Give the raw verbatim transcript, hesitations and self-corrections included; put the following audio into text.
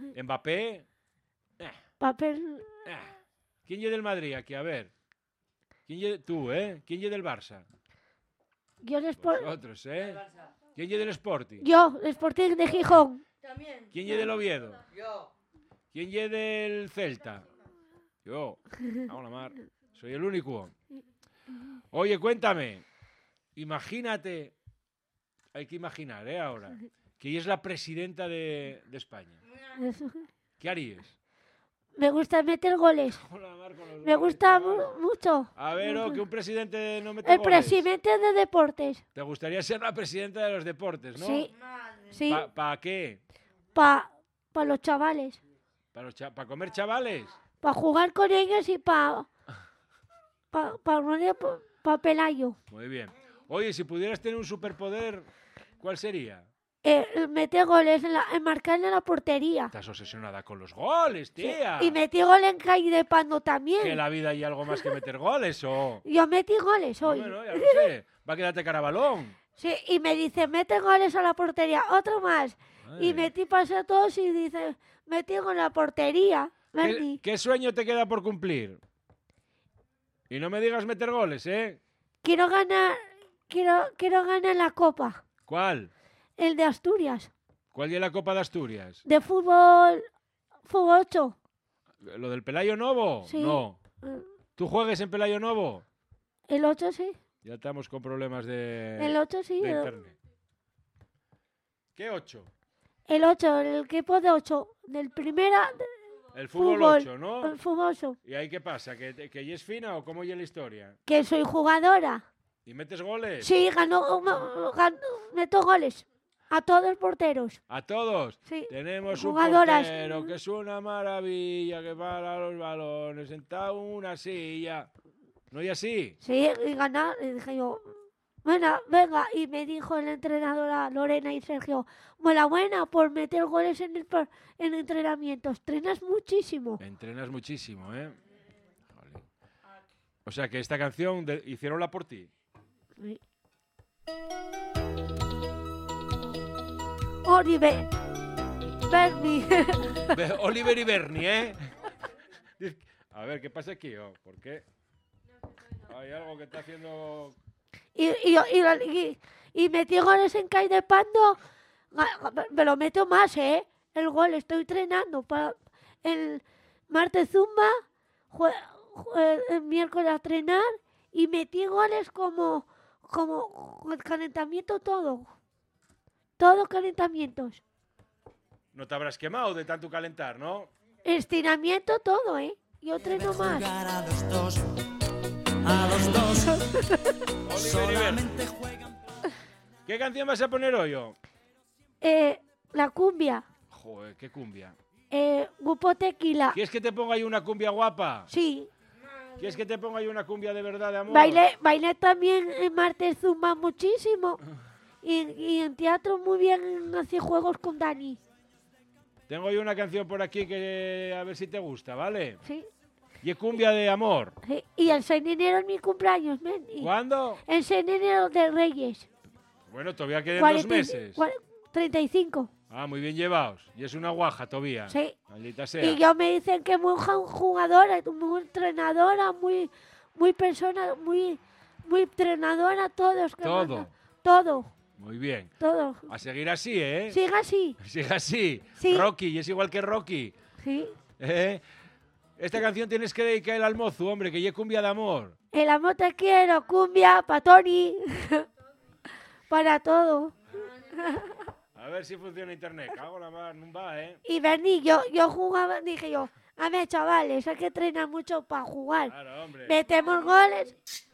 Mbappé. Eh, Papel... eh. ¿Quién es del Madrid aquí? A ver. ¿Quién es tú, eh? ¿Quién es del Barça? Yo el Sport... Vosotros, ¿eh? ¿Quién es del Sporting? Yo, el Sporting de Gijón. También. ¿Quién es del Oviedo? Yo. ¿Quién es del Celta? Yo. Vamos a la mar. Soy el único. Oye, cuéntame. Imagínate. Hay que imaginar, ¿eh? Ahora. Que ella es la presidenta de, de España. Eso. ¿Qué harías? Me gusta meter goles. Vamos a la mar con los Me goles, gusta chaval. mu- mucho. A ver, oh, que un presidente no mete El goles. presidente de deportes. ¿Te gustaría ser la presidenta de los deportes, no? Sí, Madre. sí. ¿Para pa qué? Para pa los chavales. ¿Para pa comer chavales? Para jugar con ellos y para... Para pa, pa, pa Pelayo. Muy bien. Oye, si pudieras tener un superpoder, ¿cuál sería? Eh, meter goles, en, la, en marcar en la portería. Estás obsesionada con los goles, Sí, tía. y metí gol en calle de Pando Que también. en la vida hay algo más que meter goles, o... Yo metí goles hoy. Bueno, ya lo sé. Va a quedarte cara a balón. Sí, y me dice, mete goles a la portería. Otro más. Y Ay. metí pase a todos y dice, metí con la portería. ¿Qué, Bernie. qué sueño te queda por cumplir? Y no me digas meter goles, ¿eh? Quiero ganar, quiero, quiero ganar la copa. ¿Cuál? El de Asturias. ¿Cuál es la Copa de Asturias? De fútbol, fútbol ocho. ¿Lo del Pelayo Novo? Sí. No. Eh, ¿Tú juegues en Pelayo Novo? El ocho sí. Ya estamos con problemas de, El ocho sí. de El, internet. ¿Qué ocho? el ocho, el equipo de ocho. Del primera, El fútbol, Fútbol. ocho, ¿no? el fútbol ocho. ¿Y ahí qué pasa? ¿Que, que ella es fina o cómo es la historia? Que soy jugadora. ¿Y metes goles? Sí, ganó, me- ganó, meto goles. A todos los porteros. A todos. Sí. Tenemos Jugadoras. un portero que es una maravilla, que para los balones, sentado en una silla. ¿No y así? Sí, y ganar. Y dije yo, bueno, venga. Y me dijo el entrenador a Lorena y Sergio, buena, buena, por meter goles en el par- en entrenamientos. Entrenas muchísimo. Entrenas muchísimo, ¿eh? Jolín. O sea que esta canción de, hicieronla por ti. Sí. Oliver, Bernie. Be- Oliver y Bernie, ¿eh? A ver, ¿qué pasa aquí? Oh, ¿por qué? Hay algo que está haciendo... y, y, y, y, y metí goles en Cai de Pando. Ga- Me lo meto más, ¿eh? El gol, estoy entrenando para el martes zumba, jue- jue- el miércoles a entrenar y metí goles como, como el calentamiento todo. Todos calentamientos. No te habrás quemado de tanto calentar, ¿no? Estiramiento todo, ¿eh? Yo entreno más. Jugar a los dos, a los dos. Oliver y Solamente Bernie. juegan. ¿Qué canción vas a poner hoy, yo? Eh, la cumbia. Joder, qué cumbia. Eh, Grupo Tequila. ¿Quieres que te ponga ahí una cumbia guapa? Sí. ¿Quieres que te ponga ahí una cumbia de verdad, de amor? Bailé, bailé también en martes zumba muchísimo. Y, y en teatro muy bien hacía juegos con Dani. Tengo yo una canción por aquí que a ver si te gusta, ¿vale? Sí. Y es cumbia de amor. Sí. Y el seis de enero es mi cumpleaños, men. Y ¿Cuándo? el seis de enero de Reyes. Bueno, todavía quedan cuarenta dos y- meses. cua- treinta y cinco. Ah, muy bien llevados. Y es una guaja todavía. Sí. Maldita sea. Y yo me dicen que muy ja- jugadora, muy entrenadora, muy, muy persona, muy, muy entrenadora, todos. que Todo. manda- Todo, Muy bien. todo. A seguir así, ¿eh? Siga así. Sigue así. Sí. Rocky, y es igual que Rocky. Sí. ¿Eh? Esta canción tienes que dedicar al mozo, hombre, que ya es cumbia de amor. El amor te quiero, cumbia, para Tony. Para todo. A ver si funciona internet. Cago en la mar, no va, ¿eh? Y Berni, yo, yo jugaba, dije yo, a ver, chavales, hay que entrenar mucho para jugar. Claro, hombre. Metemos goles